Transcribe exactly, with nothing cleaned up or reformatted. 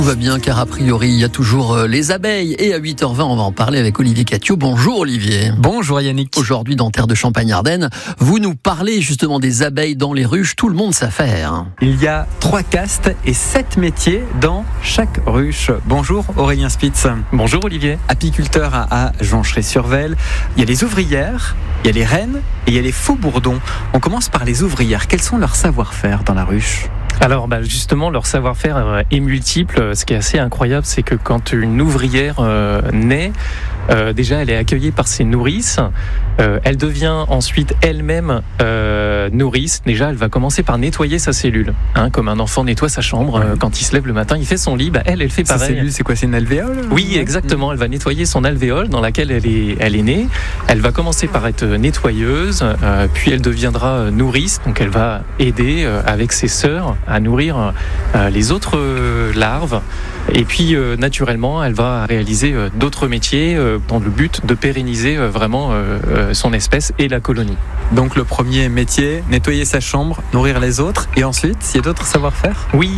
Tout va bien car a priori il y a toujours euh, les abeilles et à huit heures vingt on va en parler avec Olivier Catio. Bonjour Olivier. Bonjour Yannick. Aujourd'hui dans Terre de Champagne-Ardenne, vous nous parlez justement des abeilles dans les ruches, tout le monde sait faire. Il y a trois castes et sept métiers dans chaque ruche. Bonjour Aurélien Spitz. Bonjour Olivier. Apiculteur à, à Joncheray-sur-Vesle. Il y a les ouvrières, il y a les reines et il y a les faux-bourdons. On commence par les ouvrières. Quels sont leurs savoir-faire dans la ruche ? Alors bah justement, leur savoir-faire est multiple. Ce qui est assez incroyable, c'est que quand une ouvrière euh, naît, euh, déjà elle est accueillie par ses nourrices. Euh, elle devient ensuite elle-même euh, nourrice. Déjà, elle va commencer par nettoyer sa cellule. Hein, comme un enfant nettoie sa chambre euh, quand il se lève le matin, il fait son lit. Bah, elle, elle fait Sa pareil. cellule, c'est quoi ? C'est une alvéole ? Oui, exactement. Elle va nettoyer son alvéole dans laquelle elle est, elle est née. Elle va commencer par être nettoyeuse, euh, puis elle deviendra nourrice. Donc, elle va aider euh, avec ses sœurs à nourrir euh, les autres euh, larves. Et puis, euh, naturellement, elle va réaliser euh, d'autres métiers euh, dans le but de pérenniser euh, vraiment euh, euh, son espèce et la colonie. Donc le premier métier, nettoyer sa chambre, nourrir les autres. Et ensuite, il y a d'autres savoir-faire ? Oui,